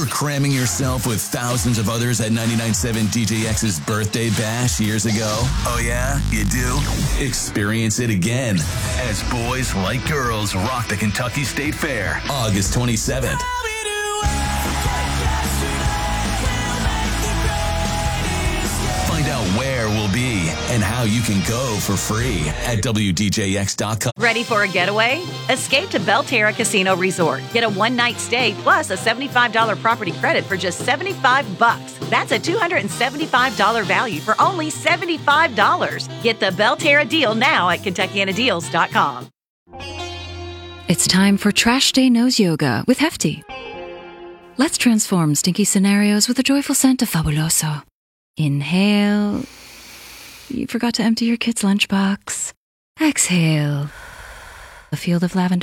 cramming yourself with thousands of others at 99.7 DJX's birthday bash years ago? Oh yeah, you do? Experience it again as boys like girls rock the Kentucky State Fair, August 27th. Find out where we'll be and how you can go for free at WDJX.com. Ready for a getaway? Escape to Belterra Casino Resort. Get a one-night stay plus a $75 property credit for just $75. That's a $275 value for only $75. Get the Belterra deal now at KentuckianaDeals.com. It's time for Trash Day Nose Yoga with Hefty. Let's transform stinky scenarios with a joyful scent of Fabuloso. Inhale. You forgot to empty your kid's lunchbox. Exhale. A field of lavender.